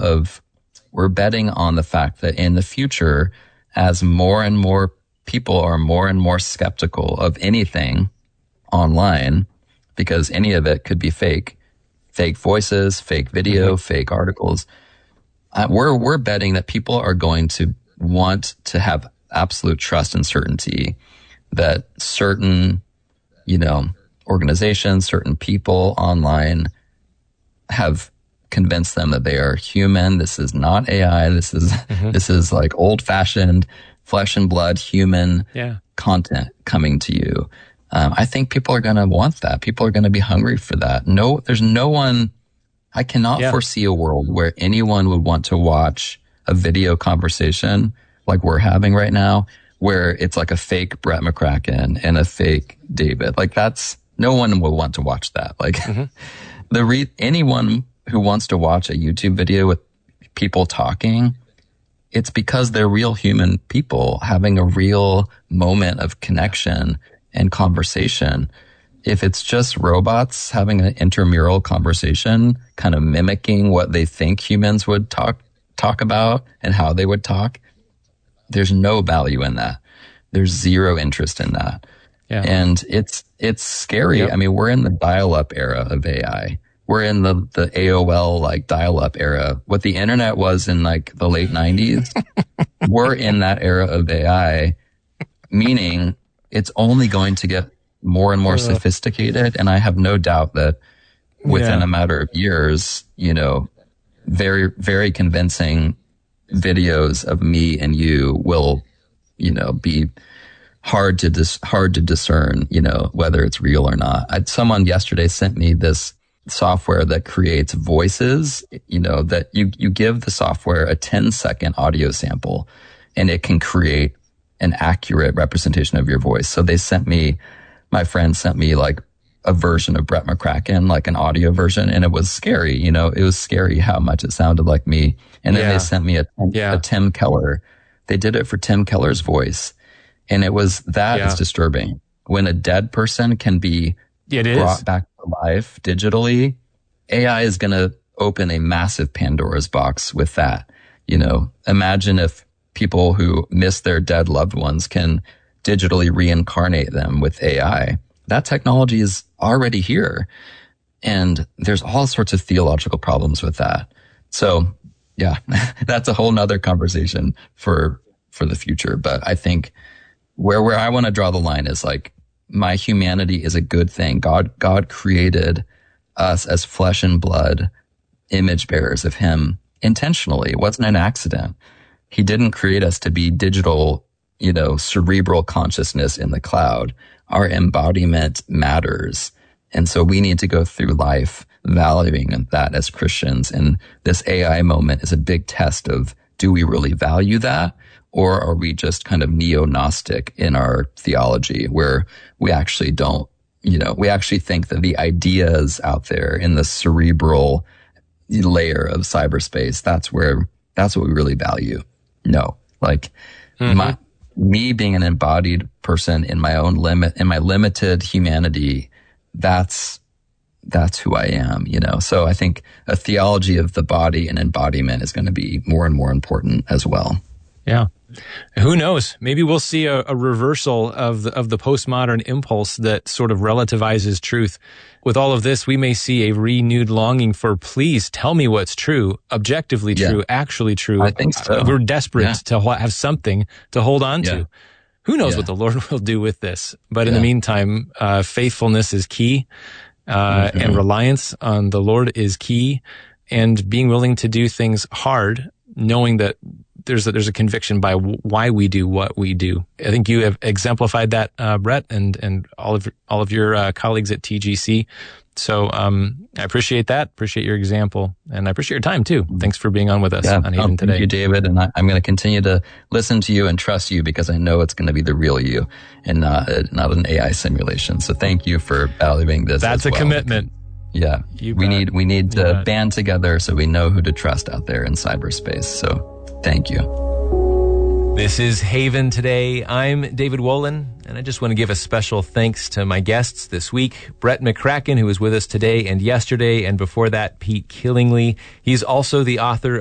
we're betting on the fact that in the future, as more and more people are more and more skeptical of anything online, because any of it could be fake voices, fake video, fake articles. We're betting that people are going to want to have absolute trust and certainty that certain, organizations, certain people online have convinced them that they are human. This is not AI. This is like old-fashioned flesh and blood human content coming to you. I think people are going to want that. People are going to be hungry for that. There's no one. I cannot foresee a world where anyone would want to watch a video conversation like we're having right now, where it's like a fake Brett McCracken and a fake David. Like no one will want to watch that. Like anyone who wants to watch a YouTube video with people talking, it's because they're real human people having a real moment of connection and conversation. If it's just robots having an intramural conversation, kind of mimicking what they think humans would talk about and how they would talk, there's no value in that. There's zero interest in that. Yeah. And it's scary. Yep. I mean, we're in the dial-up era of AI. We're in the AOL like dial-up era. What the internet was in like the late 90s, we're in that era of AI, meaning it's only going to get more and more sophisticated. And I have no doubt that within a matter of years, very, very convincing videos of me and you will, be hard to discern, whether it's real or not. Someone yesterday sent me this software that creates voices, that you give the software a 10-second audio sample and it can create an accurate representation of your voice. So my friend sent me like a version of Brett McCracken, like an audio version, and it was scary. It was scary how much it sounded like me. And then they sent me a Tim Keller. They did it for Tim Keller's voice. And it was, is disturbing. When a dead person can be brought back to life digitally, AI is going to open a massive Pandora's box with that. Imagine if people who miss their dead loved ones can digitally reincarnate them with AI. That technology is already here. And there's all sorts of theological problems with that. So yeah, that's a whole nother conversation for the future. But I think where I want to draw the line is like, my humanity is a good thing. God created us as flesh and blood image bearers of him intentionally. It wasn't an accident. He didn't create us to be digital, cerebral consciousness in the cloud. Our embodiment matters. And so we need to go through life valuing that as Christians. And this AI moment is a big test of, do we really value that? Or are we just kind of neo-Gnostic in our theology where we actually don't, we actually think that the ideas out there in the cerebral layer of cyberspace, that's what we really value. No, like me being an embodied person in my own in my limited humanity, that's who I am, So I think a theology of the body and embodiment is going to be more and more important as well. Yeah. Who knows? Maybe we'll see a reversal of the postmodern impulse that sort of relativizes truth. With all of this, we may see a renewed longing for, please tell me what's true, objectively true, actually true. I think so. We're desperate to have something to hold on to. Who knows what the Lord will do with this? But in the meantime, faithfulness is key, and reliance on the Lord is key, and being willing to do things hard, knowing that there's a conviction by why we do what we do. I think you have exemplified that, Brett, and all of your colleagues at TGC. So I appreciate that. Appreciate your example, and I appreciate your time too. Thanks for being on with us on Haven today. Thank you, David. And I'm going to continue to listen to you and trust you because I know it's going to be the real you and not an AI simulation. So thank you for valuing this. That's a commitment. Yeah, we need to band together so we know who to trust out there in cyberspace. So thank you. This is Haven Today. I'm David Wolin, and I just want to give a special thanks to my guests this week, Brett McCracken, who was with us today and yesterday, and before that, Pete Killingly. He's also the author